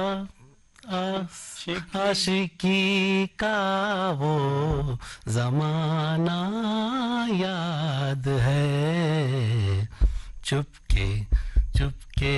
आशिकी का वो जमाना याद है, चुपके चुपके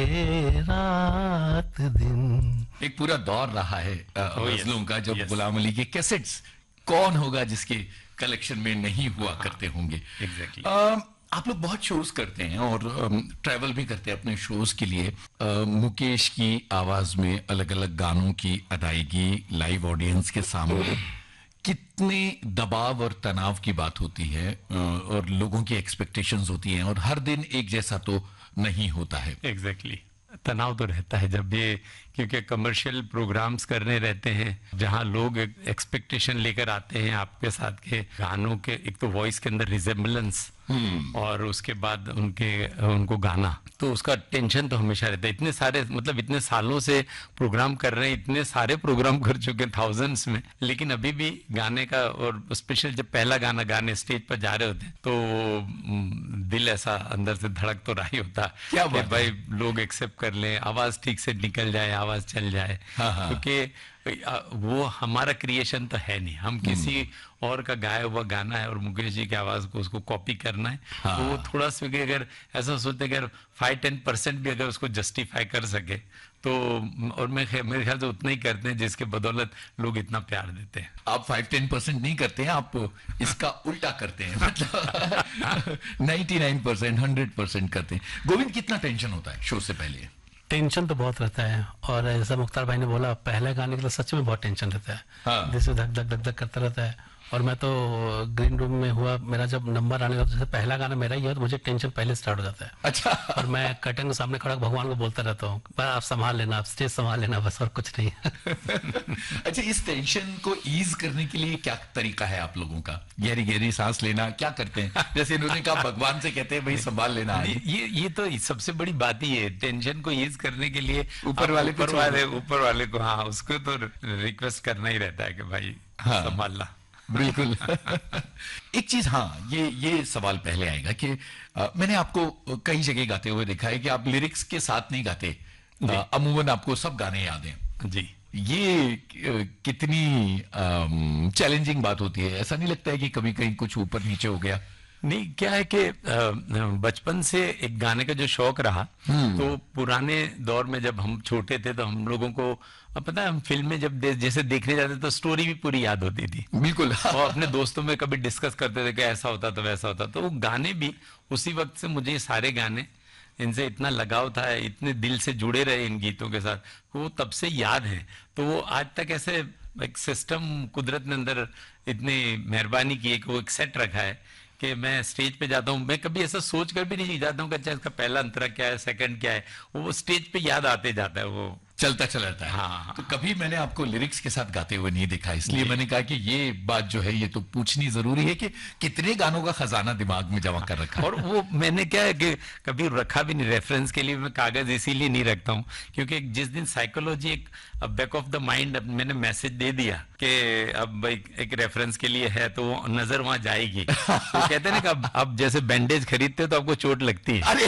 रात दिन। एक पूरा दौर रहा है गजलों का, जब गुलाम अली के कैसेट्स कौन होगा जिसके कलेक्शन में नहीं हुआ करते होंगे। एग्जैक्टली। आप लोग बहुत शोज करते हैं और ट्रैवल भी करते हैं अपने शोज के लिए। मुकेश की आवाज में अलग अलग गानों की अदायगी लाइव ऑडियंस के सामने, कितने दबाव और तनाव की बात होती है, और लोगों की एक्सपेक्टेशंस होती हैं, और हर दिन एक जैसा तो नहीं होता है। एग्जैक्टली। तनाव तो रहता है जब ये, क्योंकि कमर्शियल प्रोग्राम्स करने रहते हैं जहां लोग एक्सपेक्टेशन लेकर आते हैं आपके साथ के गानों के, एक तो वॉइस के अंदर रिजेम्बलेंस और उसके बाद उनको गाना, तो उसका टेंशन तो हमेशा रहता है। इतने सारे, मतलब इतने सालों से प्रोग्राम कर रहे हैं, इतने सारे प्रोग्राम कर चुके हैं थाउजेंड्स में, लेकिन अभी भी गाने का, और स्पेशल जब पहला गाना गाने स्टेज पर जा रहे होते हैं तो दिल ऐसा अंदर से धड़क तो रहा ही होता क्या कि भाई लोग एक्सेप्ट कर लें, आवाज ठीक से निकल जाए, आवाज चल जाए। क्योंकि वो हमारा क्रिएशन तो है नहीं, हम किसी और का गाया हुआ गाना है और मुकेश जी की आवाज को उसको कॉपी करना है। तो वो थोड़ा सा अगर ऐसा सोचते अगर 5-10% भी अगर उसको जस्टिफाई कर सके तो, और मेरे ख्याल से उतना ही करते हैं जिसके बदौलत लोग इतना प्यार देते हैं। आप 5-10% नहीं करते हैं, आप इसका उल्टा करते हैं, मतलब 99%, 100% करते हैं। गोविंद, कितना टेंशन होता है शो से पहले? टेंशन तो बहुत रहता है, और जैसा मुख्तार भाई ने बोला, पहले गाने के लिए सच में बहुत टेंशन रहता है। दिल से धक धक धक धक करता रहता है। और मैं तो ग्रीन रूम में हुआ, मेरा जब नंबर आने लगा, जैसे पहला गाना मेरा ही है तो मुझे टेंशन पहले स्टार्ट हो जाता है। अच्छा। और मैं कर्टन के सामने खड़ा भगवान को बोलता रहता हूँ, आप संभाल लेना, आप स्टेज संभाल लेना, बस और कुछ नहीं। अच्छा, इस टेंशन को ईज करने के लिए क्या तरीका है आप लोगों का? गहरी गहरी सांस लेना, क्या करते हैं? जैसे इन्होंने कहा भगवान से कहते हैं भाई संभाल लेना। ये तो सबसे बड़ी बात ही है, टेंशन को ईज करने के लिए ऊपर वाले को, हाँ, उसको तो रिक्वेस्ट करना ही रहता है कि भाई संभालना। बिल्कुल। एक चीज, हाँ, ये सवाल पहले आएगा कि मैंने आपको कई जगह गाते हुए देखा है कि आप लिरिक्स के साथ नहीं गाते, अमूमन आपको सब गाने याद हैं। जी। ये कितनी चैलेंजिंग बात होती है? ऐसा नहीं लगता है कि कभी कहीं कुछ ऊपर नीचे हो गया? नहीं, क्या है कि बचपन से एक गाने का जो शौक रहा, तो पुराने दौर में जब हम छोटे थे तो हम लोगों को पता है, हम फिल्म में जब जैसे देखने जाते तो स्टोरी भी पूरी याद होती थी। बिल्कुल। और अपने दोस्तों में कभी डिस्कस करते थे कि ऐसा होता तो वैसा होता, तो वो गाने भी उसी वक्त से, मुझे सारे गाने, इनसे इतना लगाव था, इतने दिल से जुड़े रहे इन गीतों के साथ, वो तब से याद है। तो वो आज तक ऐसे एक सिस्टम कुदरत ने अंदर इतनी मेहरबानी की है कि वो एक सेट रखा है कि मैं स्टेज पे जाता हूँ, मैं कभी ऐसा सोच कर भी नहीं जाता हूँ कि अच्छा इसका पहला अंतरा क्या है, सेकंड क्या है, वो स्टेज पे याद आते जाता है, वो चलता चला जाता है। हाँ। तो कभी मैंने आपको लिरिक्स के साथ गाते हुए नहीं देखा, इसलिए मैंने कहा कि ये बात जो है ये तो पूछनी जरूरी है कि कितने गानों का खजाना दिमाग में जमा कर रखा है। और वो मैंने क्या है कि कभी रखा भी नहीं रेफरेंस के लिए, मैं कागज इसीलिए नहीं रखता हूँ क्योंकि जिस दिन साइकोलॉजी एक बैक ऑफ द माइंड मैंने मैसेज दे दिया कि अब एक रेफरेंस के लिए है तो वो नजर वहां जाएगी। तो कहते हैं ना कि अब जैसे बैंडेज खरीदते तो आपको चोट लगती है। अरे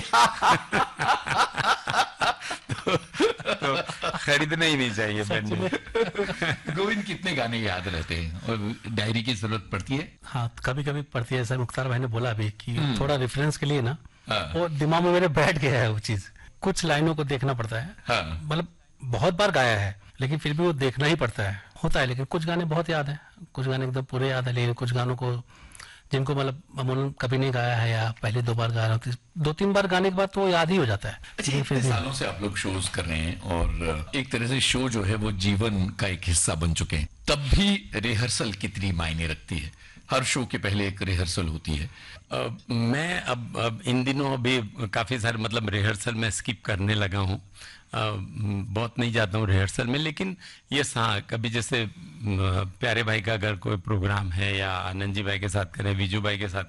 तो खरीदना ही नहीं चाहिए बैंडेज। गोविंद, कितने गाने याद रहते हैं और डायरी की जरूरत पड़ती है? हाँ, कभी कभी पड़ती है। जैसे मुख्तार भाई ने बोला अभी कि थोड़ा रेफरेंस के लिए ना, वो दिमाग में मेरे बैठ गया है वो चीज, कुछ लाइनों को देखना पड़ता है। मतलब बहुत बार गाया है लेकिन फिर भी वो देखना ही पड़ता है, होता है। लेकिन कुछ गाने बहुत याद है, कुछ गाने एकदम पूरे याद है, लेकिन कुछ गानों को जिनको मतलब अमूमन कभी नहीं गाया है या पहले 2 बार गा रहा हूँ, 2-3 बार गाने के बाद तो वो याद ही हो जाता है। अच्छा, इतने सालों से आप लोग शोज कर रहे हैं और एक तरह से शो जो है वो जीवन का एक हिस्सा बन चुके हैं, तब भी रिहर्सल कितनी मायने रखती है? हर शो के पहले एक रिहर्सल होती है। मैं अब इन दिनों अभी काफी सारे मतलब रिहर्सल में स्किप करने लगा हूँ, बहुत नहीं जाता हूँ रिहर्सल में। लेकिन ये हाँ, कभी जैसे प्यारे भाई का अगर कोई प्रोग्राम है या आनंद जी भाई के साथ करें, विजू भाई के साथ